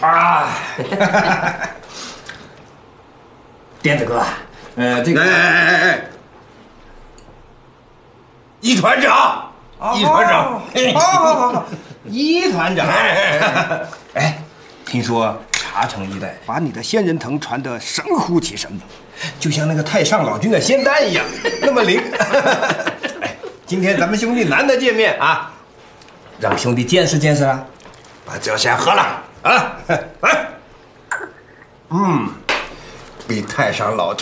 啊，点子哥，这个， 一团长，一团长， 好，一团长， 哎，听说茶城一带把你的仙人藤传得神乎其神，就像那个太上老君的仙丹一样，那么灵。哎，今天咱们兄弟难得见面啊，让兄弟见识见识啊，把酒先喝了啊，来，比太上老